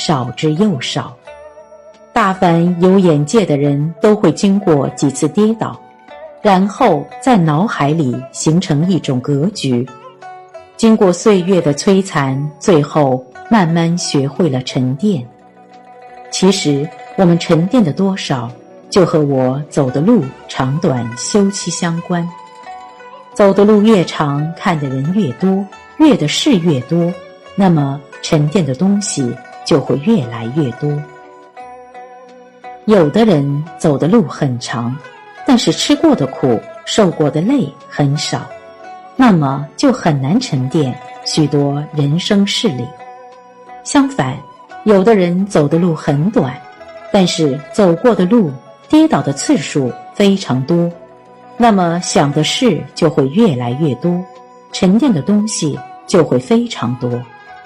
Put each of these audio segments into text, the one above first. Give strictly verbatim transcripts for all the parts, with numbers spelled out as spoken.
少之又少。大凡有眼界的人都会经过几次跌倒，然后在脑海里形成一种格局，经过岁月的摧残，最后慢慢学会了沉淀。其实我们沉淀的多少，就和我走的路长短休戚相关。走的路越长，看的人越多，阅的事越多，那么沉淀的东西就会越来越多。有的人走的路很长，但是吃过的苦，受过的累很少，那么就很难沉淀许多人生事理。相反，有的人走的路很短，但是走过的路，跌倒的次数非常多，那么想的事就会越来越多，沉淀的东西就会非常多。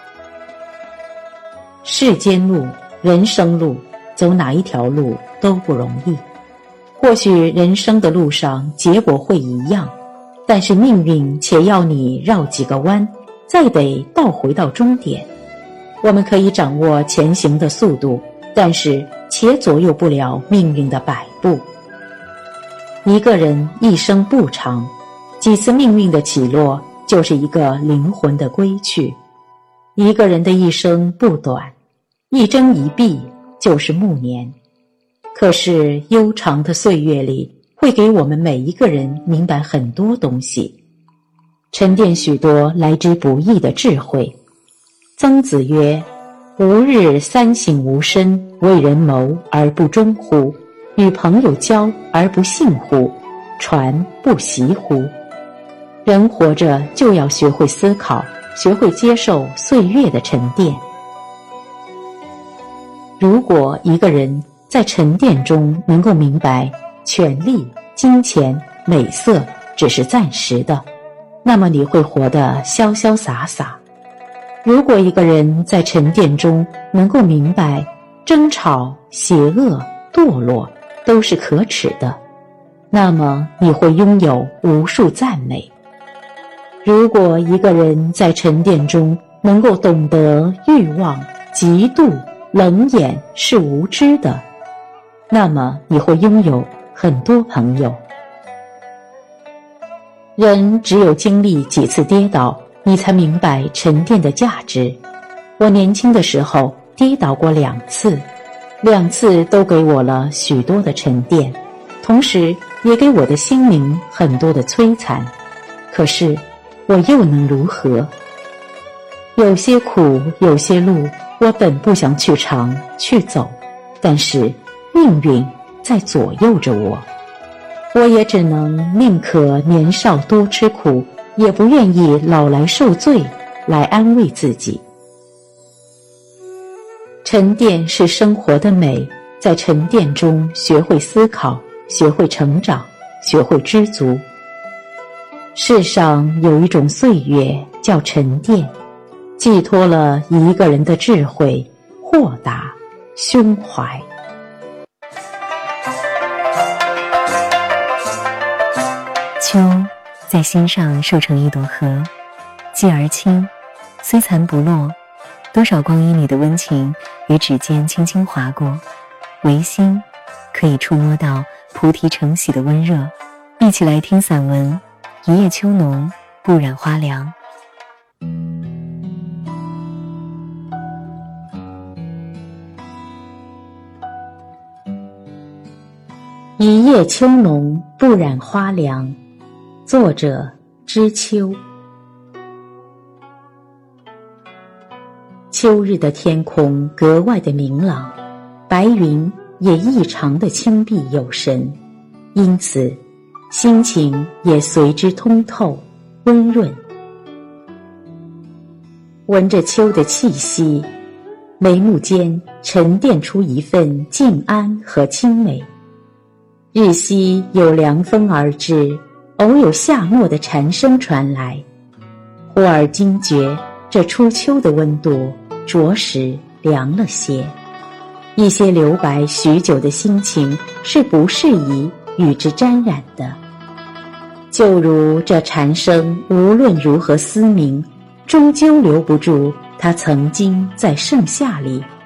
世间路，人生路，走哪一条路都不容易。或许人生的路上结果会一样，但是命运且要你绕几个弯，再得倒回到终点。我们可以掌握前行的速度，但是且左右不了命运的摆布。一个人一生不长，几次命运的起落就是一个灵魂的归去。一个人的一生不短，一睁一闭就是暮年。可是悠长的岁月里，会给我们每一个人明白很多东西，沉淀许多来之不易的智慧。曾子曰：吾日三省吾身，为人谋而不忠乎？与朋友交而不信乎？传不习乎？人活着就要学会思考，学会接受岁月的沉淀。如果一个人在沉淀中能够明白权力、金钱、美色只是暂时的，那么你会活得潇潇洒洒。如果一个人在沉淀中能够明白争吵、邪恶、堕落都是可耻的，那么你会拥有无数赞美。如果一个人在沉淀中能够懂得欲望、嫉妒、冷眼是无知的，那么你会拥有很多朋友。人只有经历几次跌倒，你才明白沉淀的价值。我年轻的时候跌倒过两次，两次都给我了许多的沉淀，同时也给我的心灵很多的摧残。可是我又能如何？有些苦，有些路，我本不想去尝去走，但是命运在左右着我，我也只能宁可年少多吃苦，也不愿意老来受罪，来安慰自己。沉淀是生活的美，在沉淀中学会思考，学会成长，学会知足。世上有一种岁月叫沉淀，寄托了一个人的智慧、豁达、胸怀。 秋在心上瘦成一朵荷，继而清，虽残不落，多少光阴里的温情于指尖轻轻划过，唯心可以触摸到菩提承喜的温热。一起来听散文《一叶秋浓，不染花凉》。 一叶秋浓，不染花凉。作者：知秋。秋日的天空格外的明朗，白云也异常的清碧有神，因此心情也随之通透温润。闻着秋的气息，眉目间沉淀出一份静安和清美。日夕有凉风而至，偶有夏末的蝉声传来，忽而惊觉这初秋的温度着实凉了些，一些留白许久的心情是不适宜与之沾染的。就如这蝉声无论如何嘶鸣，终究留不住它曾经在盛夏里